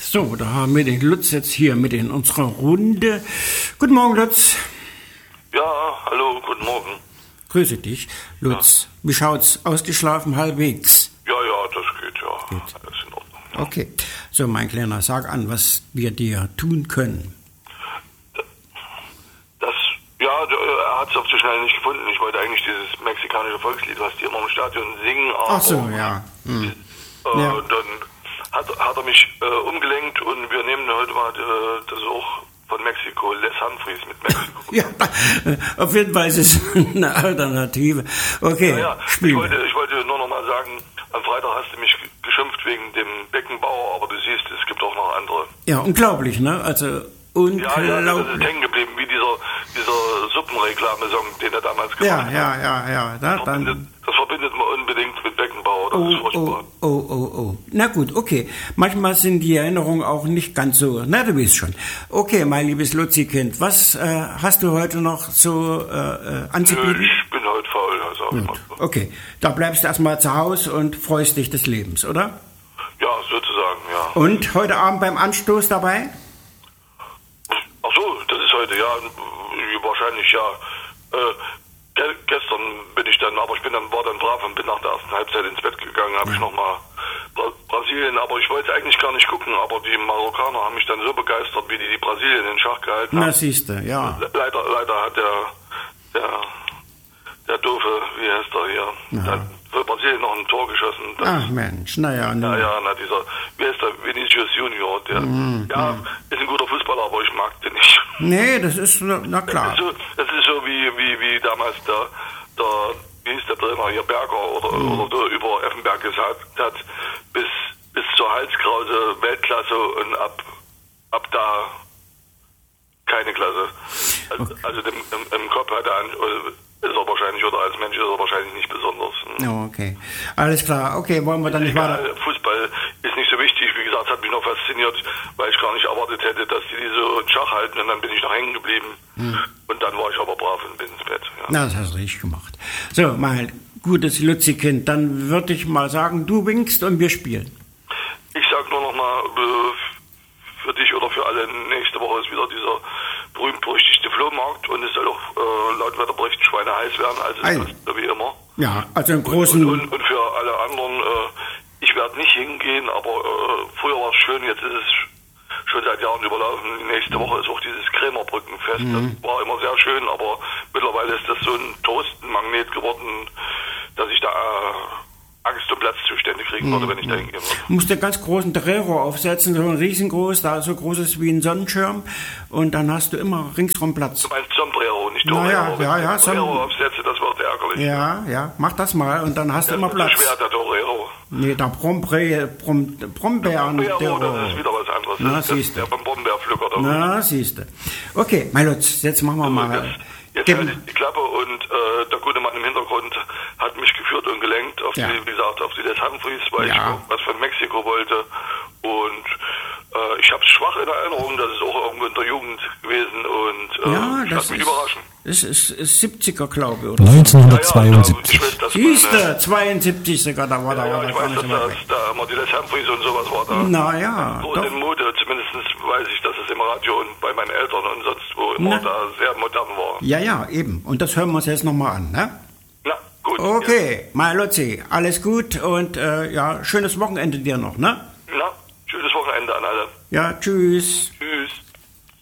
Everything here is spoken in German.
So, da haben wir den Lutz jetzt hier mit in unserer Runde. Guten Morgen, Lutz. Ja, hallo, guten Morgen. Grüße dich, Lutz. Ja. Wie schaut's? Ausgeschlafen halbwegs? Ja, das geht, ja. Geht. Alles in Ordnung. Ja. Okay. So, mein Kleiner, sag an, was wir dir tun können. Er hat es auf so schnell nicht gefunden. Ich wollte eigentlich dieses mexikanische Volkslied, was die immer im Stadion singen. Ach so, ja. Ja. Dann hat er mich umgelenkt und wir nehmen heute mal das auch von Mexiko, Les Humphreys mit Mexiko. Ja, auf jeden Fall ist es eine Alternative. Okay, ja. Ich wollte nur noch mal sagen, am Freitag hast du mich geschimpft wegen dem Beckenbauer, aber du siehst, es gibt auch noch andere. Ja, unglaublich, ne? Also unglaublich. Ja, das ist hängen geblieben, wie dieser Suppenreklame-Song, den er damals gemacht hat. Ja. Das verbindet man unbedingt mit Beckenbauer. Das ist furchtbar. Oh. Na gut, okay. Manchmal sind die Erinnerungen auch nicht ganz so. Na, du weißt schon. Okay, mein liebes Luzi-Kind, was hast du heute noch so anzubieten? Ich bin heute faul, sag ich mal. Okay, da bleibst du erstmal zu Hause und freust dich des Lebens, oder? Ja, sozusagen, ja. Und heute Abend beim Anstoß dabei? Ach so, das ist heute, ja. Wahrscheinlich, ja. Gestern bin ich dann, aber war dann brav und bin nach der ersten Halbzeit ins Bett gegangen, habe ich nochmal Brasilien, aber ich wollte eigentlich gar nicht gucken, aber die Marokkaner haben mich dann so begeistert, wie die Brasilien in Schach gehalten haben. Na, siehste, ja. Leider hat der doofe, wie heißt er hier, hat für Brasilien noch ein Tor geschossen. Ach Mensch, naja. Dieser, wie heißt der, Vinicius Junior, der, ist ein guter Fußballer, aber ich mag den nicht. Nee, das ist, na klar. Das ist so wie damals wie hieß der Trainer hier, Berger oder über Effenberg gesagt hat, bis zur Halskrause Weltklasse und ab da keine Klasse. Also im Kopf hat ist er wahrscheinlich, oder als Mensch ist er wahrscheinlich nicht besonders. Oh, okay. Alles klar. Okay, wollen wir dann nicht weiter... Fußball ist nicht so wichtig. Wie gesagt, es hat mich noch fasziniert, weil ich gar nicht erwartet hätte, dass die so in Schach halten. Und dann bin ich noch hängen geblieben. Und dann war ich aber brav und bin ins Bett. Ja. Na, das hast du richtig gemacht. So, mein gutes Luzi-Kind, dann würde ich mal sagen, du winkst und wir spielen. Ich sag nur noch mal für dich oder für alle, nächste Woche ist wieder dieser berühmt-berüchtigte Flohmarkt und es soll auch laut Wetterbericht schweineheiß werden, also so wie immer. Ja, also im Großen... Und für alle anderen, ich werde nicht hingehen, aber früher war es schön, jetzt ist es schon seit Jahren überlaufen. Nächste Woche ist auch dieses Krämerbrückenfest, das war immer sehr schön, aber mittlerweile ist das so ein Toastenmagnet geworden, dass ich da... Angst- und Platzzustände kriegen würde, wenn ich da hingehen würde. Du musst einen ganz großen Terrero aufsetzen, so ein riesengroß, da so groß ist wie ein Sonnenschirm und dann hast du immer ringsrum Platz. Du meinst Sombrero, nicht Torero. Ja, Sombrero aufsetze, das wird ärgerlich. Ja, mach das mal und dann hast du immer Platz. Das ist schwer, der Torero. Nee, der Brombeeren. Brombeero, das ist wieder was anderes. Na, siehst du. Der beim Brombeerpflücker. Na, siehst du. Okay, mein Lutz, jetzt machen wir mal... Jetzt halte ich die Klappe und der gute Mann im Hintergrund hat mich geführt und gelenkt auf auf die Les Humphreys, weil ich was von Mexiko wollte. Und ich habe es schwach in Erinnerung, das ist auch irgendwo in der Jugend gewesen und ich lasse mich überraschen. Das ist 70er, glaube ich, oder? 1972. Siehst du, 72 sogar, da war ich weiß, dass da immer die Les Humphreys und sowas war da. Naja, so in Mode, zumindest weiß ich, dass es im Radio und bei meinen Eltern und sonst wo immer da sehr modern war. Ja, eben. Und das hören wir uns jetzt nochmal an, ne? Na, gut. Okay, mein Lutzi, alles gut und schönes Wochenende dir noch, ne? Na, schönes Wochenende an alle. Ja, tschüss. Tschüss.